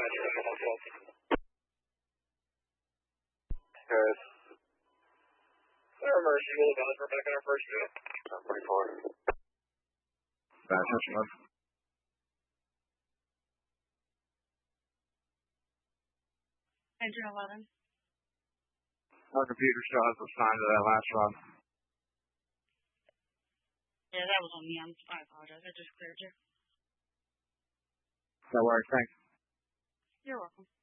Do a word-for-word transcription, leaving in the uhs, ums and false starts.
Good. Emergency, we'll go for back in our first unit. twenty-four. Bad attention, love. Engine eleven. Our computer still has the sign to that last run. Yeah, that was on me. I'm, I apologize. I just cleared you. No worries, thanks. You're welcome.